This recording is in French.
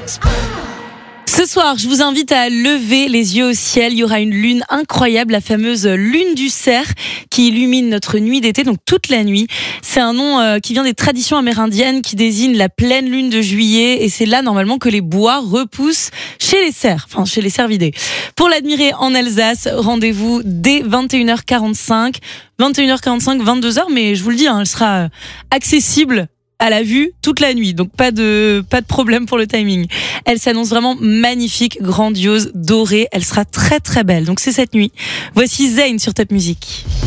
Ce soir, je vous invite à lever les yeux au ciel. Il y aura une lune incroyable, la fameuse lune du cerf, qui illumine notre nuit d'été, donc toute la nuit. C'est un nom qui vient des traditions amérindiennes, qui désigne la pleine lune de juillet. Et c'est là, normalement, que les bois repoussent chez les cerfs, enfin chez les cervidés. Pour l'admirer en Alsace, rendez-vous dès 21h45. 21h45, 22h, mais je vous le dis, elle sera accessible à la vue toute la nuit, donc pas de problème pour le timing. Elle s'annonce vraiment magnifique, grandiose, dorée, elle sera très très belle. Donc c'est cette nuit. Voici Zayn sur Top Music.